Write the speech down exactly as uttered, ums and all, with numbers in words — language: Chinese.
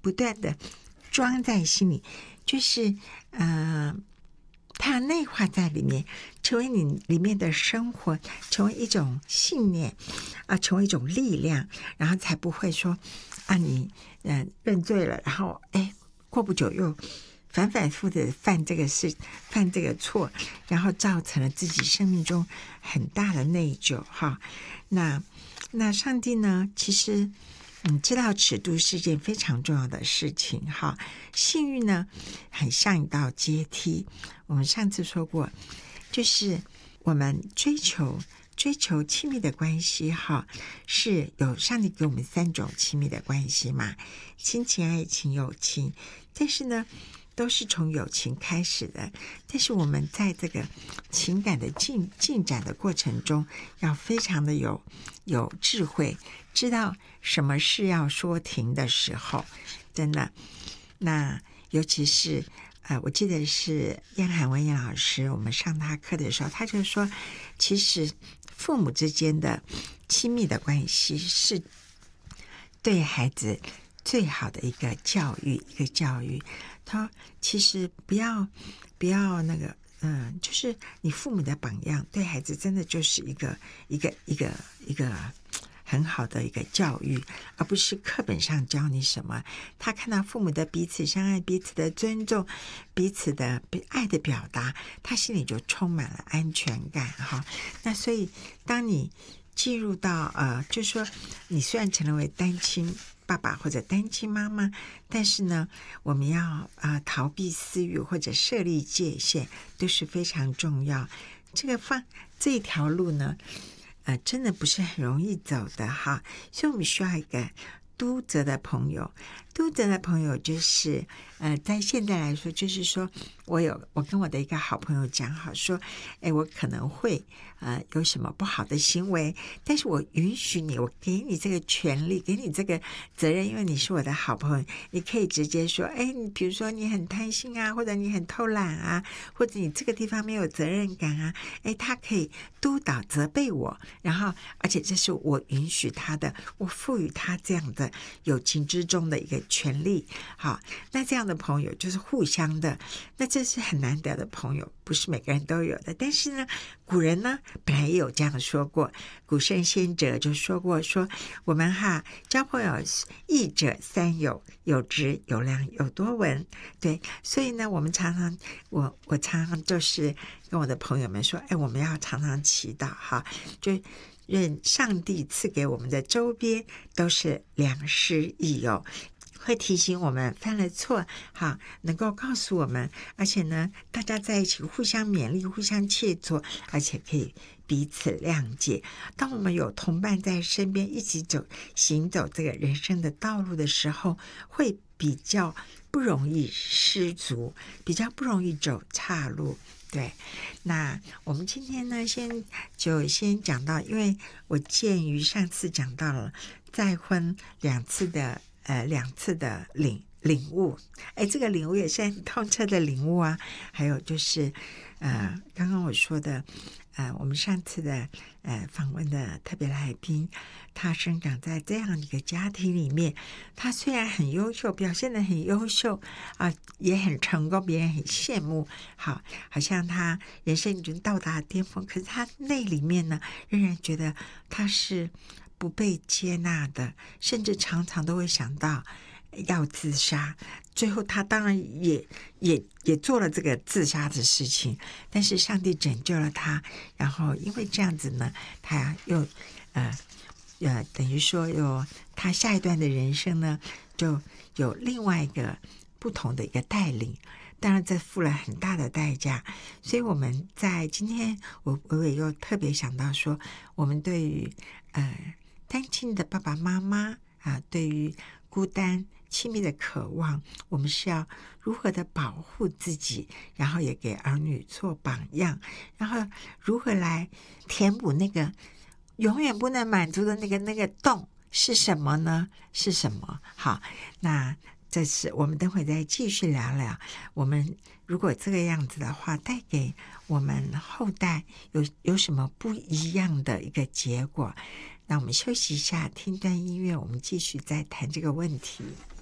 不断的装在心里，就是呃，它内化在里面，成为你里面的生活，成为一种信念啊、呃，成为一种力量，然后才不会说啊，你嗯、呃、认罪了，然后哎，过不久又反反复的犯这个事，犯这个错，然后造成了自己生命中很大的内疚哈。那那上帝呢，其实嗯，知道尺度是一件非常重要的事情哈。幸运呢，很像一道阶梯。我们上次说过，就是我们追求追求亲密的关系哈，是有上帝给我们三种亲密的关系嘛，亲情、爱情、友情。但是呢，都是从友情开始的。但是我们在这个情感的进进展的过程中，要非常的有有智慧，知道什么是要说停的时候，真的。那尤其是呃，我记得是燕海文燕老师，我们上他课的时候，他就说，其实父母之间的亲密的关系是对孩子最好的一个教育，一个教育。他其实不要不要那个，嗯，就是你父母的榜样，对孩子真的就是一个一个一个一个很好的一个教育，而不是课本上教你什么。他看到父母的彼此相爱、彼此的尊重、彼此的爱的表达，他心里就充满了安全感哈。那所以，当你进入到呃，就是说，你虽然成为单亲爸爸或者单亲妈妈，但是呢，我们要啊、呃、逃避私欲或者设立界限，都是非常重要。这个方这一条路呢，呃，真的不是很容易走的哈，所以我们需要一个督责的朋友。督责的朋友就是，呃，在现在来说，就是说我有我跟我的一个好朋友讲好说，哎，我可能会呃有什么不好的行为，但是我允许你，我给你这个权利，给你这个责任，因为你是我的好朋友，你可以直接说，哎，你比如说你很贪心啊，或者你很偷懒啊，或者你这个地方没有责任感啊，哎，他可以督导责备我，然后而且这是我允许他的，我赋予他这样的友情之中的一个权利。好，那这样的朋友就是互相的，那这是很难得的朋友，不是每个人都有的。但是呢，古人呢本来也有这样说过，古圣先哲就说过，说我们哈交朋友益者三友，有直有量有多闻。对，所以呢，我们常常我我常常就是跟我的朋友们说，哎，我们要常常祈祷哈，就愿上帝赐给我们的周边都是良师益友，会提醒我们犯了错，好，能够告诉我们，而且呢，大家在一起互相勉励，互相切磋，而且可以彼此谅解。当我们有同伴在身边一起走行走这个人生的道路的时候，会比较不容易失足，比较不容易走岔路。对，那我们今天呢，先就先讲到，因为我鉴于上次讲到了再婚两次的呃两次的领领悟，哎，这个领悟也是很透彻的领悟啊。还有就是呃，刚刚我说的呃，我们上次的呃访问的特别来宾，他生长在这样一个家庭里面，他虽然很优秀，表现得很优秀啊、呃，也很成功，别人很羡慕，好，好像他人生已经到达巅峰，可是他那里面呢，仍然觉得他是不被接纳的，甚至常常都会想到要自杀。最后他当然也也也做了这个自杀的事情，但是上帝拯救了他，然后因为这样子呢，他又呃呃等于说有他下一段的人生呢，就有另外一个不同的一个带领。当然这付了很大的代价，所以我们在今天我我也又特别想到说，我们对于呃单亲的爸爸妈妈啊，对于孤单亲密的渴望，我们是要如何的保护自己，然后也给儿女做榜样，然后如何来填补那个永远不能满足的那个那个洞是什么呢？是什么？好，那这是我们等会再继续聊聊，我们如果这个样子的话，带给我们后代有有什么不一样的一个结果。那我们休息一下，听段音乐，我们继续再谈这个问题。